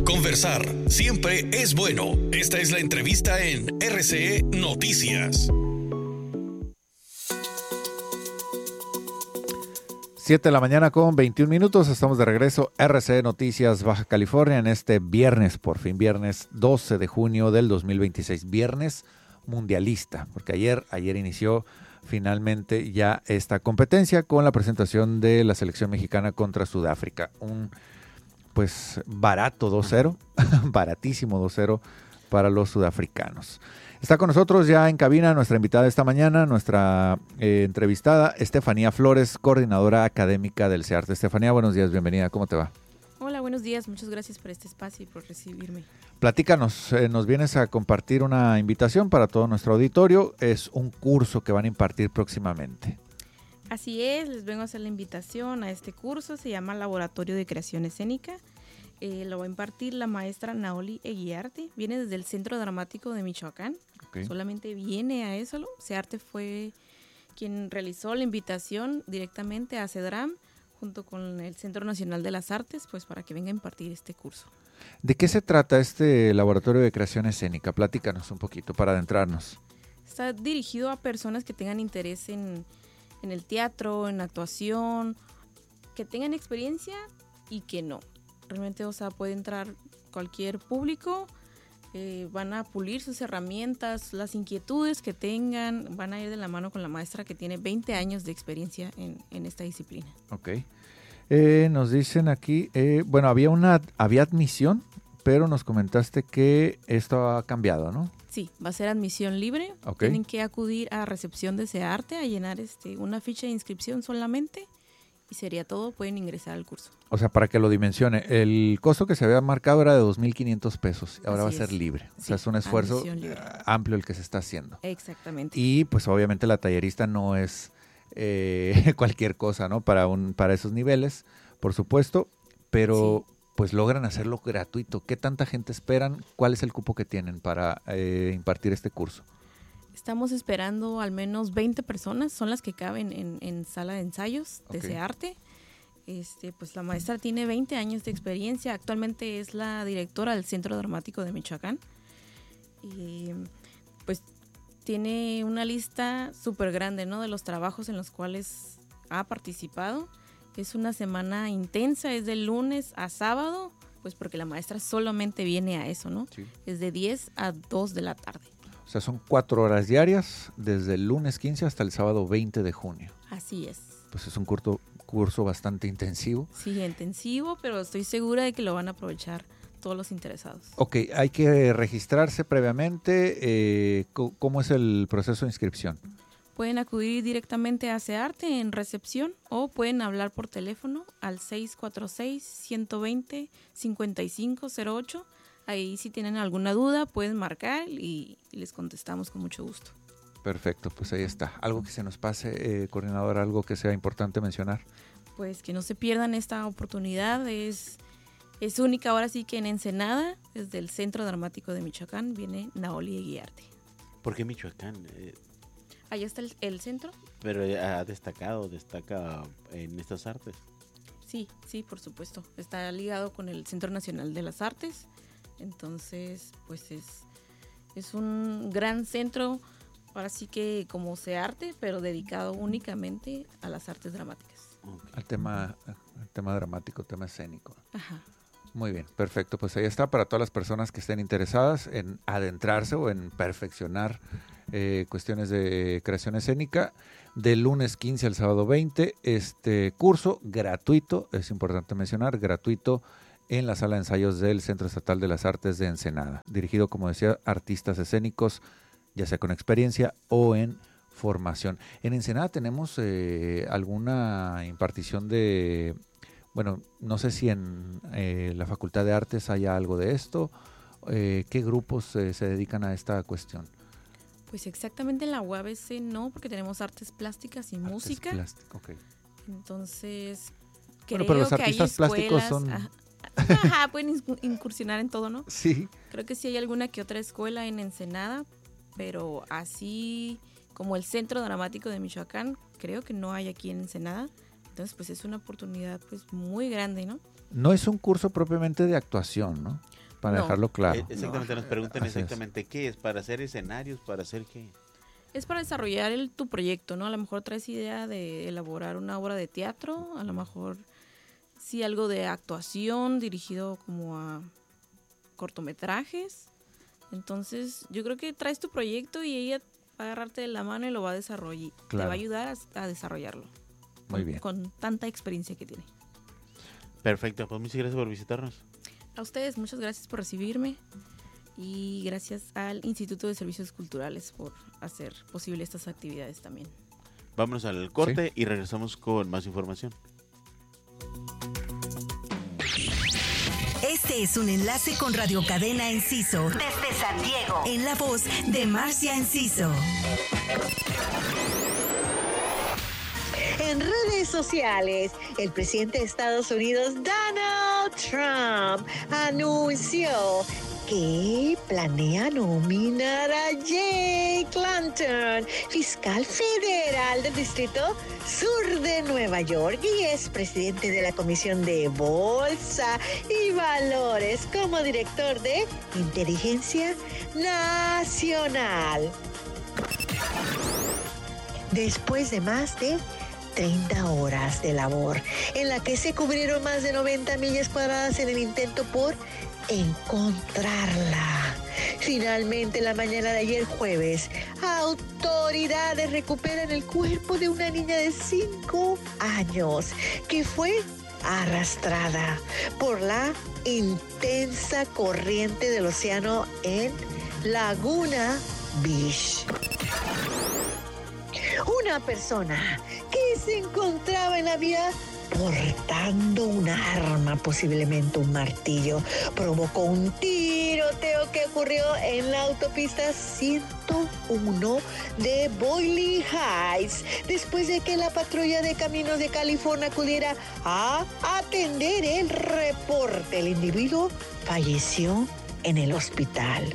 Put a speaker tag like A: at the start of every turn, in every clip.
A: Conversar siempre es bueno. Esta es la entrevista en RCE Noticias.
B: 7 de la mañana con 21 minutos. Estamos de regreso. RCE Noticias Baja California en este viernes, por fin viernes 12 de junio del 2026. Viernes mundialista, porque ayer inició finalmente ya esta competencia con la presentación de la selección mexicana contra Sudáfrica. Un pues barato 2-0, baratísimo 2-0 para los sudafricanos. Está con nosotros ya en cabina nuestra invitada esta mañana, nuestra entrevistada, Estefanía Flores, coordinadora académica del CEARTE. Estefanía, buenos días, bienvenida, ¿cómo te va?
C: Hola, buenos días, muchas gracias por este espacio y por recibirme.
B: Platícanos, nos vienes a compartir una invitación para todo nuestro auditorio, es un curso que van a impartir próximamente.
C: Así es, les vengo a hacer la invitación a este curso, se llama Laboratorio de Creación Escénica. Lo va a impartir la maestra Naoli Eguiarte, viene desde el Centro Dramático de Michoacán, solamente viene a eso. CEARTE fue quien realizó la invitación directamente a CEDRAM, junto con el Centro Nacional de las Artes, pues para que venga a impartir este curso.
B: ¿De qué se trata este Laboratorio de Creación Escénica? Platícanos un poquito para adentrarnos.
C: Está dirigido a personas que tengan interés en el teatro, en actuación, que tengan experiencia y que no. Realmente, puede entrar cualquier público, van a pulir sus herramientas, las inquietudes que tengan, van a ir de la mano con la maestra que tiene 20 años de experiencia en esta disciplina.
B: Ok. Nos dicen aquí, había admisión, pero nos comentaste que esto ha cambiado, ¿no?
C: Sí, va a ser admisión libre. Okay. Tienen que acudir a recepción de CEARTE a llenar una ficha de inscripción solamente y sería todo, pueden ingresar al curso.
B: O sea, para que lo dimensione, el costo que se había marcado era de 2,500 pesos, ahora va a ser libre. Sí, o sea, es un esfuerzo amplio el que se está haciendo.
C: Exactamente.
B: Y pues obviamente la tallerista no es cualquier cosa, ¿no? Para esos niveles, por supuesto, pero sí, pues logran hacerlo gratuito. ¿Qué tanta gente esperan? ¿Cuál es el cupo que tienen para impartir este curso?
C: Estamos esperando al menos 20 personas, son las que caben en sala de ensayos de CEARTE. Pues la maestra tiene 20 años de experiencia, actualmente es la directora del Centro Dramático de Michoacán. Y pues tiene una lista súper grande, ¿no?, de los trabajos en los cuales ha participado. Es una semana intensa, es de lunes a sábado, pues porque la maestra solamente viene a eso, ¿no? Sí. Es de 10 a 2 de la tarde.
B: O sea, son 4 horas diarias, desde el lunes 15 hasta el sábado 20 de junio.
C: Así es.
B: Pues es un curso bastante intensivo.
C: Sí, intensivo, pero estoy segura de que lo van a aprovechar todos los interesados.
B: Ok, hay que registrarse previamente. ¿Cómo es el proceso de inscripción?
C: Pueden acudir directamente a CEARTE en recepción o pueden hablar por teléfono al 646-120-5508. Ahí si tienen alguna duda pueden marcar y les contestamos con mucho gusto.
B: Perfecto, pues ahí está. ¿Algo que se nos pase, coordinadora, algo que sea importante mencionar?
C: Pues que no se pierdan esta oportunidad, es única ahora sí que en Ensenada, desde el Centro Dramático de Michoacán, viene Naoli Eguiarte.
D: ¿Por qué Michoacán?
C: Allá está el centro.
D: Pero destaca en estas artes.
C: Sí, por supuesto. Está ligado con el Centro Nacional de las Artes. Entonces, pues es un gran centro, ahora sí que como CEARTE, pero dedicado únicamente a las artes dramáticas.
B: Okay. Al tema dramático, tema escénico.
C: Ajá.
B: Muy bien, perfecto. Pues ahí está para todas las personas que estén interesadas en adentrarse o en perfeccionar cuestiones de creación escénica. Del lunes 15 al sábado 20, este curso gratuito, es importante mencionar, gratuito en la sala de ensayos del Centro Estatal de las Artes de Ensenada. Dirigido, como decía, artistas escénicos, ya sea con experiencia o en formación. En Ensenada tenemos alguna impartición de... Bueno, no sé si en la Facultad de Artes haya algo de esto. ¿Qué grupos se dedican a esta cuestión?
C: Pues exactamente en la UABC no, porque tenemos artes plásticas y música.
B: Okay.
C: Entonces,
B: bueno, pero los artistas plásticos son...
C: Ajá, pueden incursionar en todo, ¿no?
B: Sí.
C: Creo que sí hay alguna que otra escuela en Ensenada, pero así como el Centro Dramático de Michoacán, creo que no hay aquí en Ensenada. Entonces, pues es una oportunidad pues muy grande, ¿no?
B: No es un curso propiamente de actuación, ¿no? Para
C: No.
B: dejarlo claro.
D: Exactamente, nos preguntan
B: Así es.
D: exactamente qué es, para hacer escenarios, para hacer qué.
C: Es para desarrollar tu proyecto, ¿no? A lo mejor traes idea de elaborar una obra de teatro, a lo mejor sí algo de actuación dirigido como a cortometrajes. Entonces, yo creo que traes tu proyecto y ella va a agarrarte de la mano y lo va a desarrollar. Te
B: Claro.
C: va a ayudar a desarrollarlo.
B: Muy bien.
C: Con tanta experiencia que tiene.
D: Perfecto, pues muchas gracias por visitarnos.
C: A ustedes, muchas gracias por recibirme y gracias al Instituto de Servicios Culturales por hacer posible estas actividades también.
D: Vámonos al corte y regresamos con más información.
E: Este es un enlace con Radio Cadena Enciso desde San Diego, en la voz de Marcia Enciso.
F: En redes sociales, el presidente de Estados Unidos, Donald Trump, anunció que planea nominar a Jay Clanton, fiscal federal del Distrito Sur de Nueva York y es presidente de la Comisión de Bolsa y Valores como director de Inteligencia Nacional. Después de más de 30 horas de labor, en la que se cubrieron más de 90 millas cuadradas en el intento por encontrarla. Finalmente, la mañana de ayer jueves, autoridades recuperan el cuerpo de una niña de 5 años que fue arrastrada por la intensa corriente del océano en Laguna Beach. Una persona que se encontraba en la vía portando un arma, posiblemente un martillo, provocó un tiroteo que ocurrió en la autopista 101 de Boyle Heights, después de que la patrulla de caminos de California acudiera a atender el reporte. El individuo falleció en el hospital.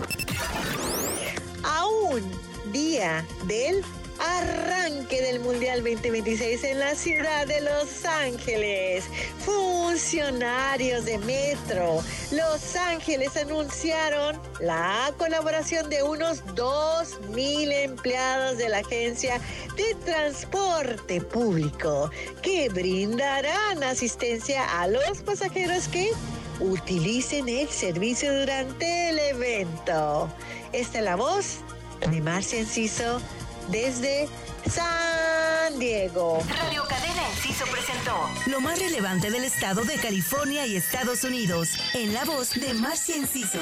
F: A un día del arranque del Mundial 2026 en la ciudad de Los Ángeles, funcionarios de Metro Los Ángeles anunciaron la colaboración de unos 2,000 empleados de la Agencia de Transporte Público que brindarán asistencia a los pasajeros que utilicen el servicio durante el evento. Esta es la voz de Marcia Enciso desde San Diego.
E: Radio Cadena Enciso presentó lo más relevante del estado de California y Estados Unidos, en la voz de Marcia Enciso.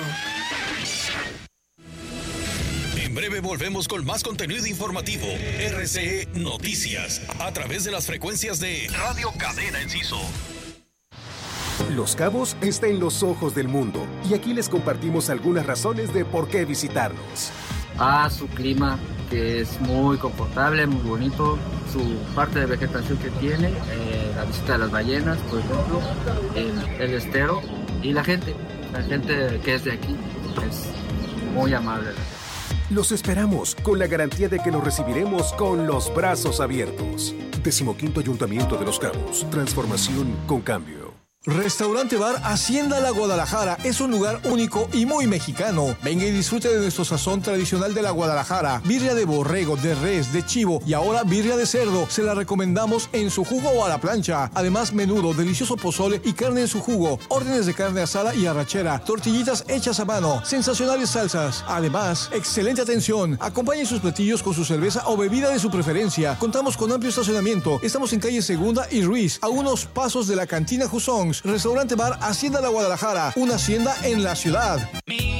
A: En breve volvemos con más contenido informativo. RCE Noticias, a través de las frecuencias de Radio Cadena Enciso.
G: Los Cabos está en los ojos del mundo y aquí les compartimos algunas razones de por qué visitarnos.
H: Su clima, que es muy confortable, muy bonito, su parte de vegetación que tiene, la visita de las ballenas, por ejemplo, el estero y la gente que es de aquí es muy amable.
G: Los esperamos con la garantía de que nos recibiremos con los brazos abiertos. 15º Ayuntamiento de Los Cabos. Transformación con cambio.
I: Restaurante Bar Hacienda La Guadalajara es un lugar único y muy mexicano. Venga y disfrute de nuestro sazón tradicional de la Guadalajara. Birria de borrego, de res, de chivo y ahora birria de cerdo. Se la recomendamos en su jugo o a la plancha. Además, menudo, delicioso pozole y carne en su jugo. Órdenes de carne asada y arrachera. Tortillitas hechas a mano. Sensacionales salsas. Además, excelente atención. Acompañe sus platillos con su cerveza o bebida de su preferencia. Contamos con amplio estacionamiento. Estamos en calle Segunda y Ruiz, a unos pasos de la cantina Jusongs. Restaurante Bar Hacienda La Guadalajara, una hacienda en la ciudad.